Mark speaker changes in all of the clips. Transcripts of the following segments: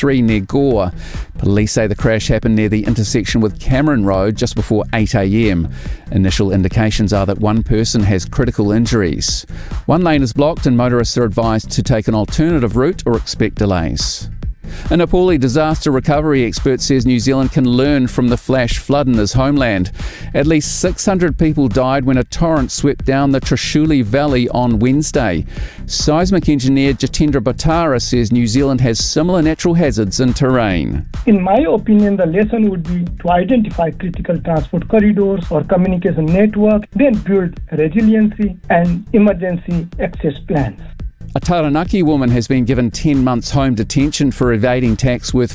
Speaker 1: A3 near Gore. Police say the crash happened near the intersection with Cameron Road just before 8 a.m. Initial indications are that one person has critical injuries. One lane is blocked and motorists are advised to take an alternative route or expect delays. A Nepali disaster recovery expert says New Zealand can learn from the flash flood in his homeland. At least 600 people died when a torrent swept down the Trishuli Valley on Wednesday. Seismic engineer Jitendra Bhattara says New Zealand has similar natural hazards and terrain.
Speaker 2: In my opinion, the lesson would be to identify critical transport corridors or communication network, then build resiliency and emergency access plans.
Speaker 1: A Taranaki woman has been given 10 months home detention for evading tax worth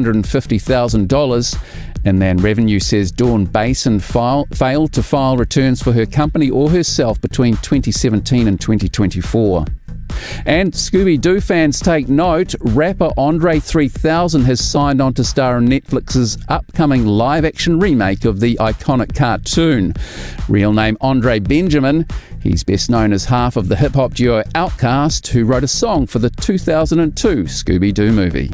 Speaker 1: $450,000. Inland Revenue says Dawn Basin failed to file returns for her company or herself between 2017 and 2024. And Scooby-Doo fans take note, rapper Andre 3000 has signed on to star in Netflix's upcoming live-action remake of the iconic cartoon. Real name Andre Benjamin. He's best known as half of the hip-hop duo Outkast, who wrote a song for the 2002 Scooby-Doo movie.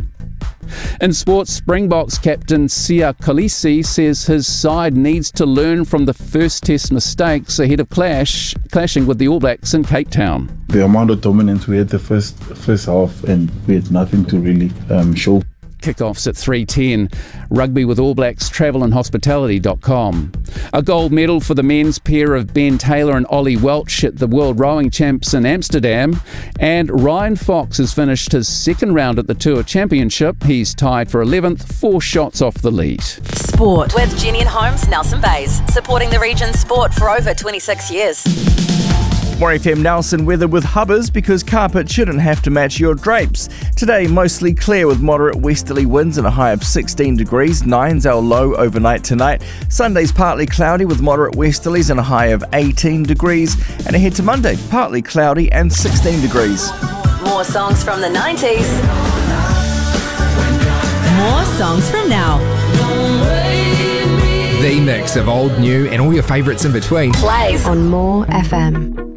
Speaker 1: In sports, Springboks captain Siya Kolisi says his side needs to learn from the first test mistakes ahead of clashing with the All Blacks in Cape Town.
Speaker 3: The amount of dominance we had the first half, and we had nothing to really show.
Speaker 1: Kickoffs at 3:10. Rugby with All Blacks, travelandhospitality.com. A gold medal for the men's pair of Ben Taylor and Ollie Welch at the World Rowing Champs in Amsterdam. And Ryan Fox has finished his second round at the Tour Championship. He's tied for 11th, 4 shots off the lead.
Speaker 4: Sport with Jenny and Holmes, Nelson Bays, supporting the region's sport for over 26 years.
Speaker 5: More FM Nelson weather with Hubbers, because carpet shouldn't have to match your drapes. Today mostly clear with moderate westerly winds and a high of 16 degrees. 9's our low overnight tonight. Sunday's partly cloudy with moderate westerlies and a high of 18 degrees. And ahead to Monday, partly cloudy and 16 degrees.
Speaker 4: More songs from the 90s.
Speaker 6: More songs from now.
Speaker 7: The mix of old, new and all your favourites in between.
Speaker 4: Plays
Speaker 8: on More FM.